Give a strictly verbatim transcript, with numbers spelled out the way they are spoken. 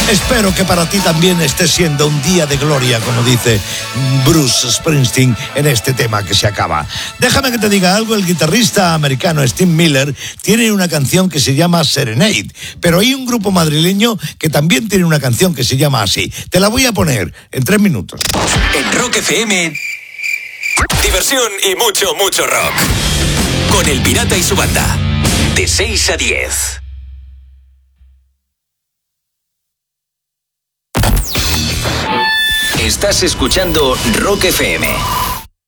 Espero que para ti también esté siendo un día de gloria, como dice Bruce Springsteen en este tema que se acaba. Déjame que te diga algo, el guitarrista americano Steve Miller tiene una canción que se llama Serenade, pero hay un grupo madrileño que también tiene una canción que se llama así. Te la voy a poner en tres minutos. En Rock F M, diversión y mucho, mucho rock. Con El Pirata y su banda, de seis a diez. Estás escuchando Rock F M.